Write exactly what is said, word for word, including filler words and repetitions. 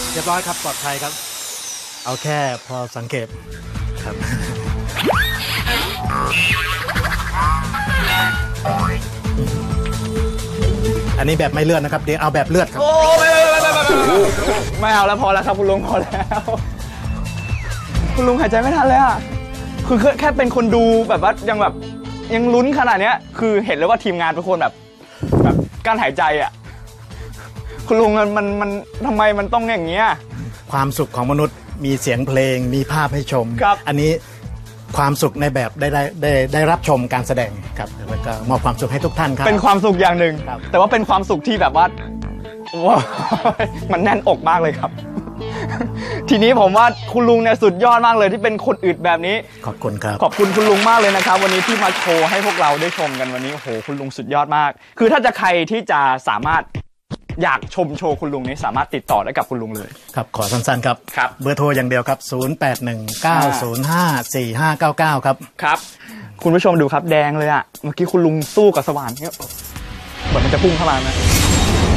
เรียบร้อยครับปลอดภัยครับเอาแค่พอสังเกตครับอันนี้แบบไม่เลือดนะครับเดี๋ยวเอาแบบเลือดครับโอ้ไม่ไม่ไม่ไม่ไม่ไม่เอาแล้วพอแล้วครับคุณลุงพอแล้วคุณลุงหายใจไม่ทันเลยอ่ะคือแค่เป็นคนดูแบบว่ายังแบบยังลุ้นขนาดนี้คือเห็นเลยว่าทีมงานเป็นคนแบบแบบกั้นหายใจอ่ะคุณลุงมันมันมันทำไมมันต้องอย่างเงี้ยความสุขของมนุษย์มีเสียงเพลงมีภาพให้ชมอันนี้ความสุขในแบบได้ได้ได้ได้รับชมการแสดงครับแล้วก็มอบความสุขให้ทุกท่านครับเป็นความสุขอย่างหนึ่งแต่ว่าเป็นความสุขที่แบบว่าว้าวมันแน่นอกมากเลยครับทีนี้ผมว่าคุณลุงเนี่ยสุดยอดมากเลยที่เป็นคนอึดแบบนี้ขอบคุณครับขอบคุณคุณลุงมากเลยนะครับวันนี้ที่มาโชว์ให้พวกเราได้ชมกันวันนี้โอ้โหคุณลุงสุดยอดมากคือถ้าจะใครที่จะสามารถอยากชมโชว์คุณลุงนี้สามารถติดต่อได้กับคุณลุงเลยครับขอสั้นๆครับครับเบอร์โทรอย่างเดียวครับศูนย์ แปด หนึ่ง เก้า ศูนย์ ห้า สี่ ห้า เก้า เก้าครับครับคุณผู้ชมดูครับแดงเลยอ่ะเมื่อกี้คุณลุงสู้กับสว่านเนี่ยเหมือนมันจะพุ่งเข้ามานะ